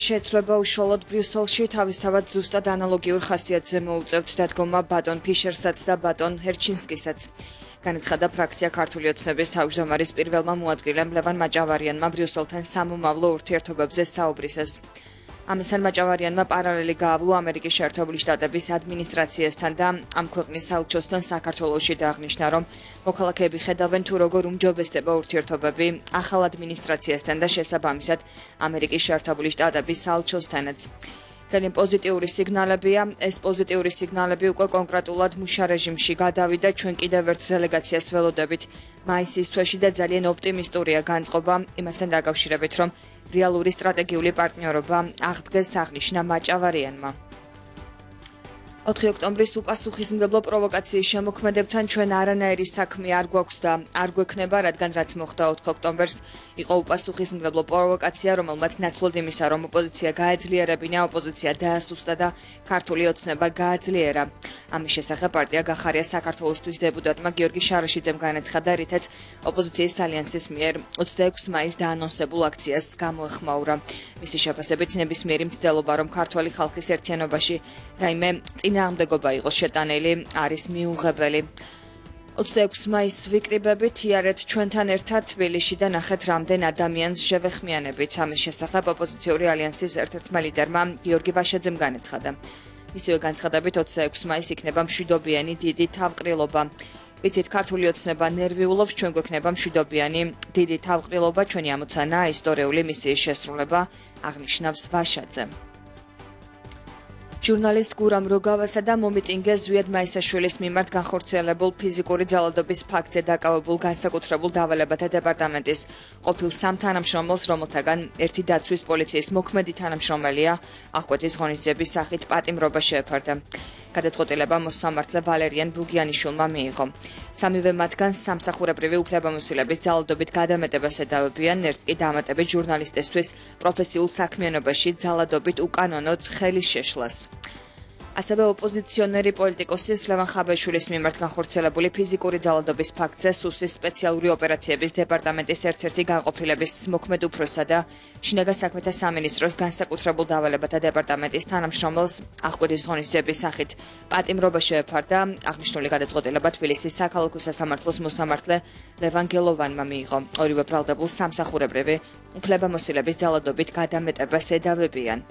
შეცვლება უშუალოდ ბრიუსელში თავისთავად ზუსტად ანალოგიურ ხასიათზე მოუწევთ დადგომა ბატონ ფიშერსაც და ბატონ ჰერჩინსკისაც. განაცხადა ფრაქცია ქართული ოცნების თავმჯდომარის პირველმა მოადგილემ ლევან მაჭავარიანმა ბრიუსელთან სამომავლო ურთიერთობებზე საუბრისას. ამისთან მაჭავარიანმა პარალელი გაავლო ამერიკის შეერთებული შტატების ადმინისტრაციასთან და ამ ქვეყნის საელჩოსთან საქართველოში და აღნიშნა, რომ მოქალაქეები ხედავენ თუ როგორ უმჯობესდება ურთიერთობები ახალ ადმინისტრაციასთან და შესაბამისად ამერიკის შეერთებული შტატების საელჩოსთანაც. ძალიან პოზიტიური სიგნალებია, ეს პოზიტიური სიგნალები უკვე კონკრეტულად მუშა რეჟიმში გადავიდა, ჩვენ კიდევ ერთ დელეგაციას ველოდებით მაისის თვეში და ძალიან ოპტიმისტურია განწყობა იმასთან დაკავშირებით, რომ რეალური სტრატეგიული პარტნიორობა აღდგეს, აღნიშნა მაჭავარიანმა. 4 ოქტომბრის უპასუხისმგებლო პროვოკაციის შემოქმედებთან ჩვენ არანაირი საქმე არ გვაქვს და არ გვექნება, რადგან რაც მოხდა 4 ოქტომბერს იყო უპასუხისმგებლო პროვოკაცია, რომელმაც ნაცვლად იმისა, რომ ოპოზიცია გაეძლიერებინა, ოპოზიცია დაასუსტა და ქართული ოცნება გააძლიერა. ამის შესახებ პარტია გახარია საქართველოსთვის დეპუტატმა გიორგი შარაშიძემ განაცხადა, რითაც ოპოზიციის ალიანსის მიერ 26 მაისს დაანონსებულ აქციას გამოეხმაურა. მისი შეფასებით ნებისმიერი მცდელობა, რომ ქართველი ხალხის ერთიანობაში რაიმე წინააღმდეგობა იყოს შეტანილი, არის მიუღებელი. 26 მაისს ვიკრიბებით, იარეთ ჩვენთან ერთად თბილისში და ნახეთ რამდენ ადამიანს შევეხმიანებით. ამის შესახებ ოპოზიციური ალიანსის ერთ-ერთმა ლიდერმა გიორგი ვაშაძემ განაცხადა. მისივე განცხადებით 26 მაისს იქნება მშვიდობიანი დიდი თავყრილობა. ვიცით, ქართული ოცნება ნერვიულობს, ჩვენ გვექნება მშვიდობიანი დიდი თავყრილობა, ჩვენი ამოცანაა ისტორიული მისიის შესრულება, აღნიშნავს ვაშაძე. ჟურნალისტ გურამ როგავასა და მომიტინგე ზვიად მაისაშვილის მიმართ განხორციელებულ ფიზიკური ძალადობის ფაქტზე დაკავებულ განსაკუთრებულ დავალებათა დეპარტამენტის ყოფილ 3 თანამშრომელს, რომელთაგან ერთი დაცვის პოლიციის მოქმედი თანამშრომელია, აღკვეთის ღონისძიების სახით პატიმრობა შეეფარდა. გადაწყვეტილება მოსამართლე ვალერიან ბუგიანიშვილმა მიიღო. სამივე მათგანს სამსახურებრივი უფლებამოსილების ძალადობით გადამეტებას ედავებიან, ერთ კი დამატებით ჟურნალისტისთვის პროფესიულ საქმიანობაში ძალადობით უკანონოდ ხელის შეშლას. ასევე ოპოზიციონერი პოლიტიკოსის ლევან ხაბაშვილის მიმართ განხორციელებული ფიზიკური ძალადობის ფაქტზე სუსის სპეციალური ოპერაციების დეპარტამენტის ერთ-ერთი განყოფილების მოქმედ უფროსსა და შინაგან საქმეთა სამინისტროს განსაკუთრებულ დავალებათა დეპარტამენტის თანამშრომელს აღკვეთის ღონისძიების სახით პატიმრობა შეეფარდა. აღნიშნული გადაწყვეტილება თბილისის საქალაქო სასამართლოს მოსამართლე ლევან გელოვანმა მიიღო. ორივე ბრალდებულს სამსახურებრივი უფლებამოსილების ძალადობით გადამეტებას ედავებიან.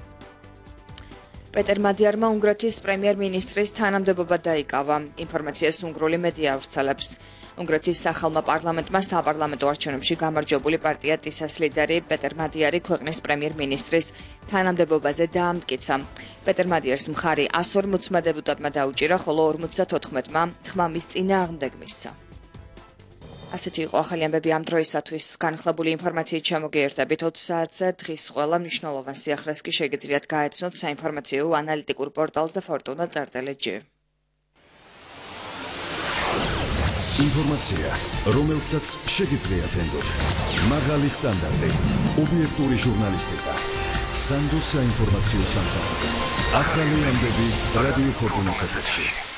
პეტერ მადიარმა უნგრეთის პრემიერ-მინისტრის თანამდებობა დაიკავა. ინფორმაციას უნგრული მედია ავრცელებს. უნგრეთის სახალხო პარლამენტმა საპარლამენტო არჩევნებში გამარჯვებული პარტია ტისას ლიდერი პეტერ მადიარი ქვეყნის პრემიერ-მინისტრის თანამდებობაზე დაამტკიცა. პეტერ მადიარს მხარი 140 დეპუტატმა დაუჭირა, ხოლო 54-მა ხმა მის წინააღმდეგ მისცა. ასეთი იყო ახალი ამბები ამ დროისათვის. განხლებული ინფორმაციით ჩამოგიერთებით 20 საათზე. დღის ყველა მნიშვნელოვან სიახლეს კი შეგიძლიათ გაეცნოთ საინფორმაციო ანალიტიკურ პორტალზე fortuna.lg. ინფორმაცია, რომელსაც შეგიძლიათ ენდოთ. მაღალი სტანდარტი, ობიექტური ჟურნალისტიკა. სანდოს საინფორმაციო სამსახური. ახალი ამბები რადიო Fortuna-ს ეთერში.